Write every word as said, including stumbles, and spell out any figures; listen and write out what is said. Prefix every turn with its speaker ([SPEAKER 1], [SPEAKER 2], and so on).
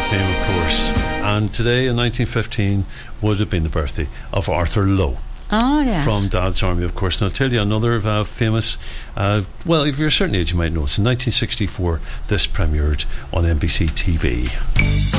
[SPEAKER 1] fame, of course. And today, in nineteen fifteen, would have been the birthday of Arthur Lowe.
[SPEAKER 2] Oh, yeah.
[SPEAKER 1] From Dad's Army, of course. Now, I'll tell you another uh, famous, uh, well, if you're a certain age, you might know. It's in nineteen sixty-four, this premiered on N B C T V.